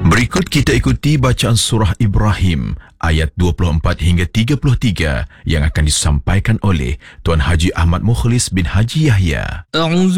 Berikut kita ikuti bacaan surah Ibrahim ayat 24 hingga 33 yang akan disampaikan oleh Tuan Haji Ahmad Mukhlis bin Haji Yahya. أعوذ